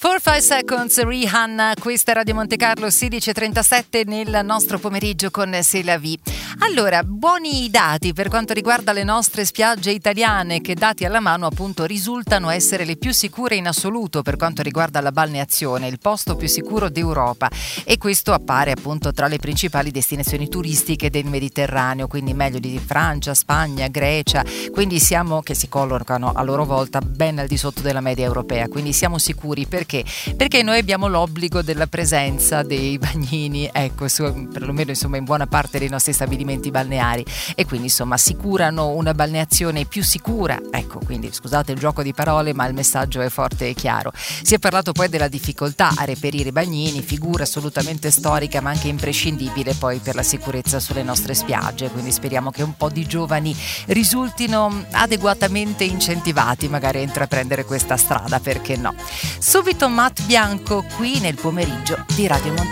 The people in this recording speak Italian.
4-5 Seconds, Rihanna, questa è Radio Monte Carlo, 16:37 nel nostro pomeriggio con C'est la vie. Allora, buoni dati per quanto riguarda le nostre spiagge italiane, che dati alla mano appunto risultano essere le più sicure in assoluto per quanto riguarda la balneazione, il posto più sicuro d'Europa, e questo appare appunto tra le principali destinazioni turistiche del Mediterraneo, quindi meglio di Francia, Spagna, Grecia, quindi siamo, che si collocano a loro volta ben al di sotto della media europea, quindi siamo sicuri. Perché noi abbiamo l'obbligo della presenza dei bagnini, ecco, perlomeno insomma in buona parte dei nostri stabilimenti balneari, e quindi insomma assicurano una balneazione più sicura, ecco, quindi scusate il gioco di parole, ma il messaggio è forte e chiaro. Si è parlato poi della difficoltà a reperire i bagnini, figura assolutamente storica ma anche imprescindibile poi per la sicurezza sulle nostre spiagge, quindi speriamo che un po' di giovani risultino adeguatamente incentivati magari a intraprendere questa strada, perché no. Subito Matt Bianco qui nel pomeriggio di Radio Monte